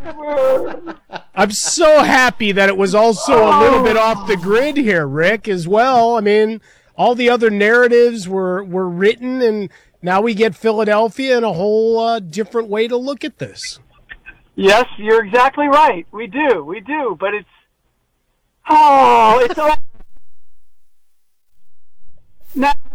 I'm so happy that it was also a little bit off the grid here, Rick, as well. I mean, all the other narratives were written, and now we get Philadelphia in a whole different way to look at this. Yes, you're exactly right. We do. But it's all now.